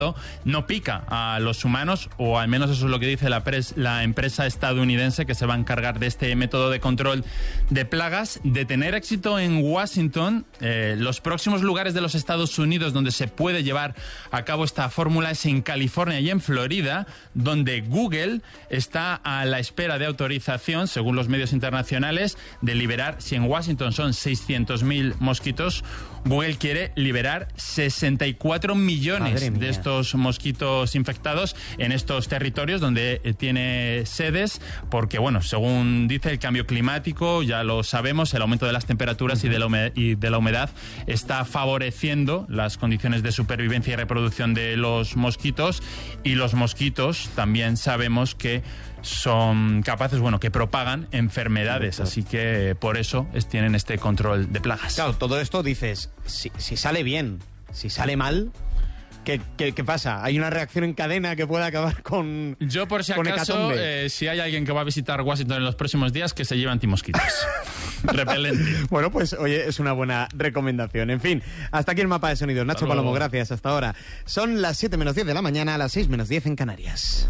no pica a los humanos, o al menos eso es lo que dice la empresa estadounidense que se va a encargar de este método de control de plagas. De tener éxito en Washington, los próximos lugares de los Estados Unidos donde se puede llevar a cabo esta fórmula es en California y en Florida, donde Google está a la espera de autorización, según los medios internacionales, de liberar, si en Washington son 600.000 mosquitos, Google quiere liberar 64 millones de estos mosquitos infectados en estos territorios donde tiene sedes, porque, bueno, según dice el cambio climático, ya lo sabemos, el aumento de las temperaturas y de la humedad está favoreciendo las condiciones de supervivencia y reproducción de los mosquitos, y los mosquitos también sabemos que son capaces, que propagan enfermedades, así que por eso tienen este control de plagas. Claro, todo esto dices, si sale bien, si sale mal, ¿qué pasa? ¿Hay una reacción en cadena que pueda acabar con Yo, por si acaso, si hay alguien que va a visitar Washington en los próximos días, que se lleve antimosquitos. Repelente. Bueno, pues oye, es una buena recomendación. En fin, hasta aquí el mapa de sonidos. Nacho Palomo, gracias. Hasta ahora. Son las 7 menos 10 de la mañana, las 6 menos 10 en Canarias.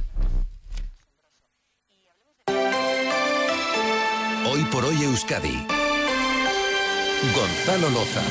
Hoy por hoy Euskadi. Gonzalo Loza.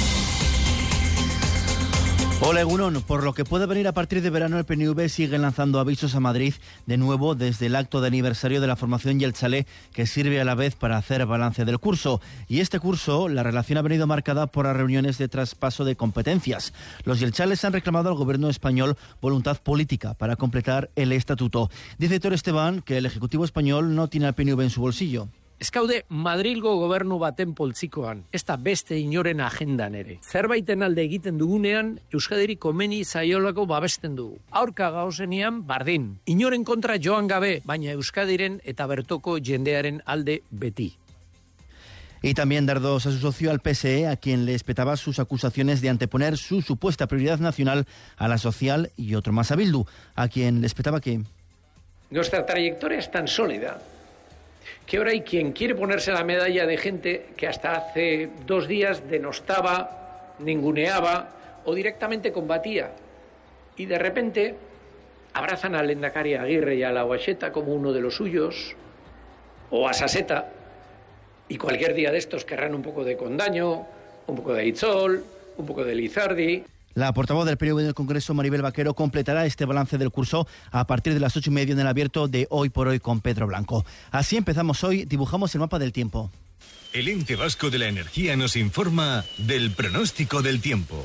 Hola, Egunon. Por lo que puede venir a partir de verano, el PNV sigue lanzando avisos a Madrid, de nuevo desde el acto de aniversario de la formación Jeltzale, que sirve a la vez para hacer balance del curso. Y este curso, la relación ha venido marcada por las reuniones de traspaso de competencias. Los Jeltzales han reclamado al gobierno español voluntad política para completar el estatuto. Dice Héctor Esteban que el Ejecutivo español no tiene al PNV en su bolsillo. Eskaude Madrilgo gobernu baten poltsikoan, ez da beste inoren agendan ere. Zerbaiten alde egiten dugunean, Euskadiri komeni zaiolako babesten dugu. Aurka gauzenean, bardin. Inoren kontra joan gabe, baina Euskadiren eta bertoko jendearen alde beti. Y también Dardos a su socio al PSE, a quien le espetaba sus acusaciones de anteponer su supuesta prioridad nacional a la social, y otro más a Bildu, a quien le espetaba que... Nuestra trayectoria es tan sólida que ahora hay quien quiere ponerse la medalla de gente que hasta hace 2 días denostaba, ninguneaba o directamente combatía. Y de repente abrazan al Lehendakari Aguirre y a la Huacheta como uno de los suyos, o a Saseta, y cualquier día de estos querrán un poco de Condaño, un poco de Itzol, un poco de Lizardi. La portavoz del PNV del Congreso, Maribel Vaquero, completará este balance del curso a partir de las 8:30 en el abierto de Hoy por Hoy con Pedro Blanco. Así empezamos hoy, dibujamos el mapa del tiempo. El Ente Vasco de la Energía nos informa del pronóstico del tiempo.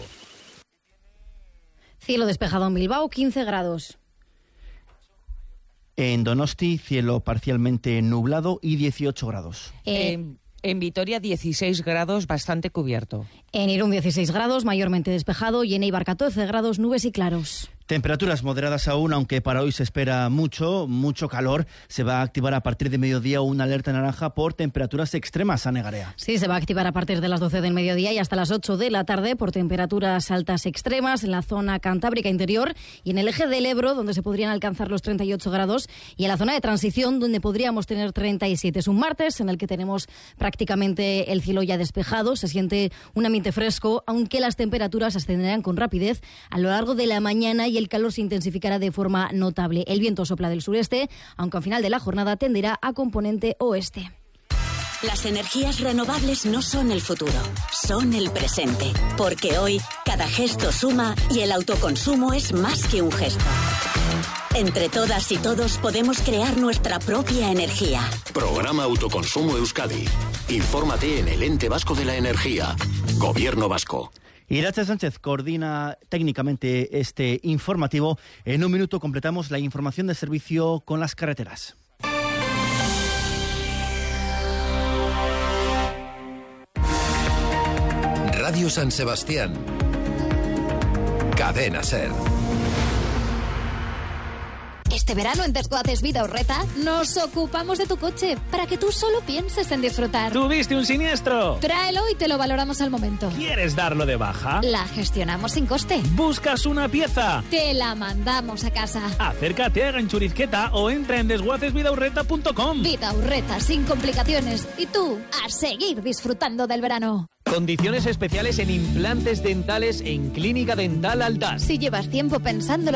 Cielo despejado en Bilbao, 15 grados. En Donosti, cielo parcialmente nublado y 18 grados. En Vitoria, 16 grados, bastante cubierto. En Irún, 16 grados, mayormente despejado, y en Eibar, 14 grados, nubes y claros. Temperaturas moderadas aún, aunque para hoy se espera mucho calor. Se va a activar a partir de mediodía una alerta naranja por temperaturas extremas, Ane Garea. Sí, se va a activar a partir de las 12 del mediodía y hasta las 8 de la tarde por temperaturas altas extremas en la zona cantábrica interior y en el eje del Ebro, donde se podrían alcanzar los 38 grados, y en la zona de transición, donde podríamos tener 37. Es un martes en el que tenemos prácticamente el cielo ya despejado. Se siente un ambiente fresco, aunque las temperaturas ascenderán con rapidez a lo largo de la mañana y el calor se intensificará de forma notable. El viento sopla del sureste, aunque al final de la jornada tenderá a componente oeste. Las energías renovables no son el futuro, son el presente. Porque hoy, cada gesto suma y el autoconsumo es más que un gesto. Entre todas y todos podemos crear nuestra propia energía. Programa Autoconsumo Euskadi. Infórmate en el Ente Vasco de la Energía. Gobierno Vasco. Irache Sánchez coordina técnicamente este informativo. En un minuto completamos la información de servicio con las carreteras. Radio San Sebastián. Cadena SER. Este verano en Desguaces Vidaurreta nos ocupamos de tu coche para que tú solo pienses en disfrutar. ¿Tuviste un siniestro? Tráelo y te lo valoramos al momento. ¿Quieres darlo de baja? La gestionamos sin coste. ¿Buscas una pieza? Te la mandamos a casa. Acércate a Ganchurizqueta o entra en desguacesvidaurreta.com. Vidaurreta sin complicaciones. Y tú, a seguir disfrutando del verano. Condiciones especiales en implantes dentales en Clínica Dental Altaz. Si llevas tiempo pensándolo,